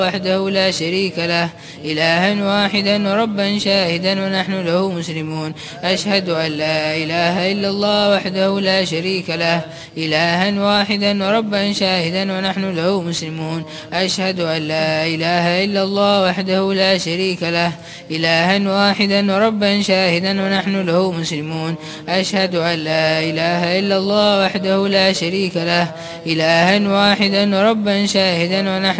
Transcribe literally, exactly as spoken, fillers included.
وحده لا شريك له إلها واحدا ربا شاهدا ونحن له مسلمون. أشهد أن لا إله إلا الله وحده لا شريك له إلها واحدا ربا شاهدا ونحن له مسلمون. أشهد أن لا إله إلا الله وحده لا شريك له إلها واحدا ربا شاهدا ونحن له مسلمون. أشهد أن لا إله إلا الله وحده لا شريك له إلها واحدا ربا شاهدا ونحن